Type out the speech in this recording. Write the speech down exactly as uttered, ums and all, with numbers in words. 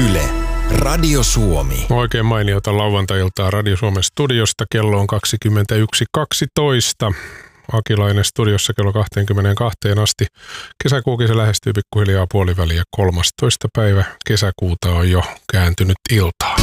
Yle, Radio Suomi. Oikein mainiota lauantai-iltaa Radio Suomen studiosta. Kello on kaksikymmentäyksi kaksitoista. Akilainen studiossa kello kaksikymmentäkaksi asti. Kesäkuukin se lähestyy pikkuhiljaa puoliväliä. kolmastoista päivä kesäkuuta on jo kääntynyt iltaan.